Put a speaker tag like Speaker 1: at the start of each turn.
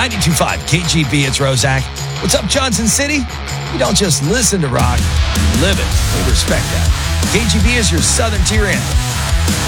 Speaker 1: 92.5 KGB, it's Rozak. What's up, Johnson City? We don't just listen to rock, we live it. We respect that. KGB is your Southern Tier anthem.